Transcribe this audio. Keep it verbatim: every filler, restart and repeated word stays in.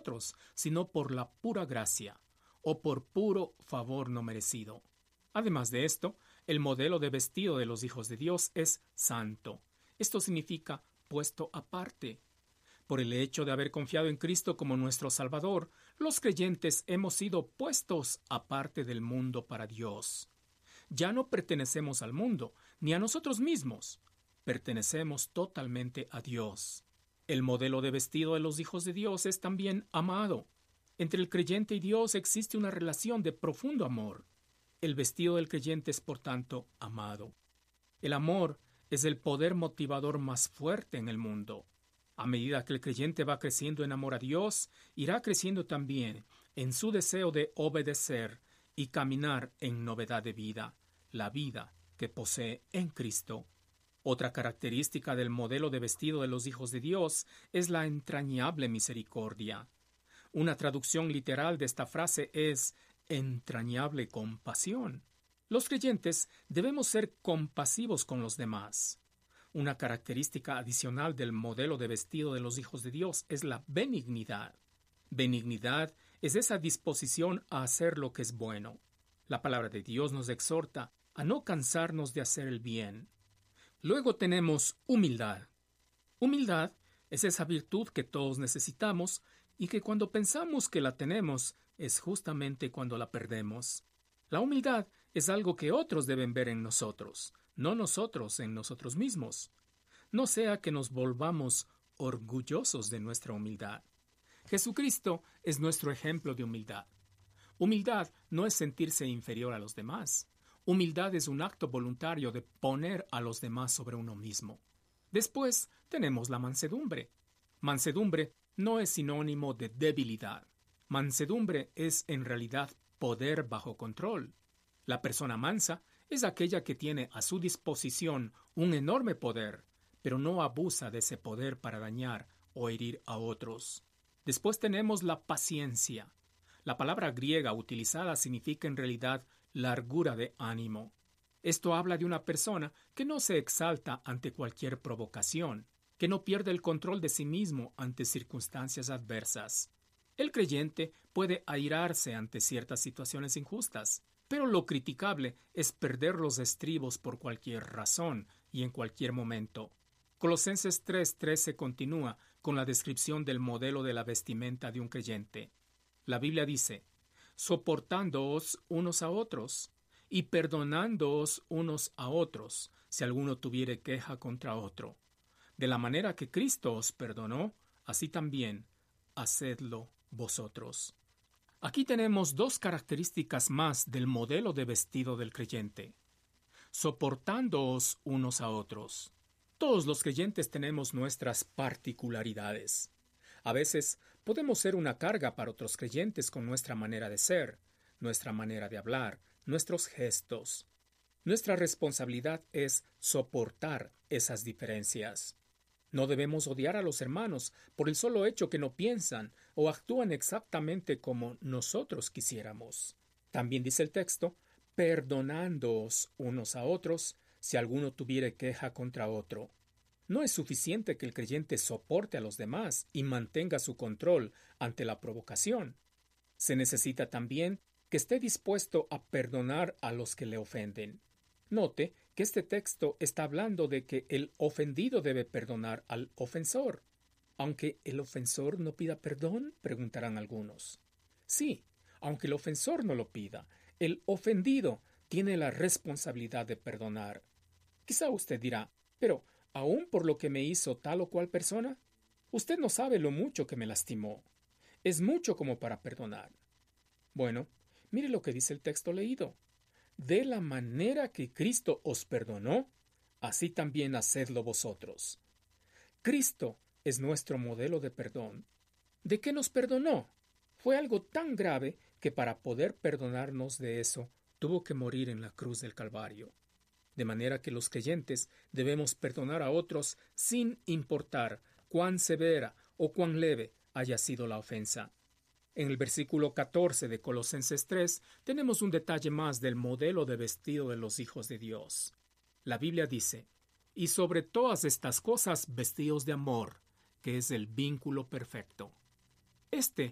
nosotros, sino por la pura gracia, o por puro favor no merecido. Además de esto, el modelo de vestido de los hijos de Dios es santo. Esto significa puesto aparte. Por el hecho de haber confiado en Cristo como nuestro Salvador, los creyentes hemos sido puestos aparte del mundo para Dios. Ya no pertenecemos al mundo, ni a nosotros mismos. Pertenecemos totalmente a Dios. El modelo de vestido de los hijos de Dios es también amado. Entre el creyente y Dios existe una relación de profundo amor. El vestido del creyente es, por tanto, amado. El amor es el poder motivador más fuerte en el mundo. A medida que el creyente va creciendo en amor a Dios, irá creciendo también en su deseo de obedecer y caminar en novedad de vida, la vida que posee en Cristo. Otra característica del modelo de vestido de los hijos de Dios es la entrañable misericordia. Una traducción literal de esta frase es entrañable compasión. Los creyentes debemos ser compasivos con los demás. Una característica adicional del modelo de vestido de los hijos de Dios es la benignidad. Benignidad es esa disposición a hacer lo que es bueno. La palabra de Dios nos exhorta a no cansarnos de hacer el bien. Luego tenemos humildad. Humildad es esa virtud que todos necesitamos y que cuando pensamos que la tenemos es justamente cuando la perdemos. La humildad es algo que otros deben ver en nosotros, no nosotros en nosotros mismos. No sea que nos volvamos orgullosos de nuestra humildad. Jesucristo es nuestro ejemplo de humildad. Humildad no es sentirse inferior a los demás. Humildad es un acto voluntario de poner a los demás sobre uno mismo. Después tenemos la mansedumbre. Mansedumbre no es sinónimo de debilidad. Mansedumbre es en realidad poder bajo control. La persona mansa es aquella que tiene a su disposición un enorme poder, pero no abusa de ese poder para dañar o herir a otros. Después tenemos la paciencia. La palabra griega utilizada significa en realidad largura de ánimo. Esto habla de una persona que no se exalta ante cualquier provocación, que no pierde el control de sí mismo ante circunstancias adversas. El creyente puede airarse ante ciertas situaciones injustas, pero lo criticable es perder los estribos por cualquier razón y en cualquier momento. Colosenses tres trece continúa con la descripción del modelo de la vestimenta de un creyente. La Biblia dice, soportándoos unos a otros y perdonándoos unos a otros, si alguno tuviere queja contra otro. De la manera que Cristo os perdonó, así también hacedlo vosotros. Aquí tenemos dos características más del modelo de vestido del creyente. Soportándoos unos a otros. Todos los creyentes tenemos nuestras particularidades. A veces podemos ser una carga para otros creyentes con nuestra manera de ser, nuestra manera de hablar, nuestros gestos. Nuestra responsabilidad es soportar esas diferencias. No debemos odiar a los hermanos por el solo hecho que no piensan o actúan exactamente como nosotros quisiéramos. También dice el texto, perdonándoos unos a otros si alguno tuviere queja contra otro. No es suficiente que el creyente soporte a los demás y mantenga su control ante la provocación. Se necesita también que esté dispuesto a perdonar a los que le ofenden. Note que este texto está hablando de que el ofendido debe perdonar al ofensor. Aunque el ofensor no pida perdón, preguntarán algunos. Sí, aunque el ofensor no lo pida, el ofendido tiene la responsabilidad de perdonar. Quizá usted dirá, pero ¿aún por lo que me hizo tal o cual persona? Usted no sabe lo mucho que me lastimó. Es mucho como para perdonar. Bueno, mire lo que dice el texto leído. De la manera que Cristo os perdonó, así también hacedlo vosotros. Cristo es nuestro modelo de perdón. ¿De qué nos perdonó? Fue algo tan grave que para poder perdonarnos de eso, tuvo que morir en la cruz del Calvario. De manera que los creyentes debemos perdonar a otros sin importar cuán severa o cuán leve haya sido la ofensa. En el versículo catorce de Colosenses tres tenemos un detalle más del modelo de vestido de los hijos de Dios. La Biblia dice, y sobre todas estas cosas vestidos de amor, que es el vínculo perfecto. Este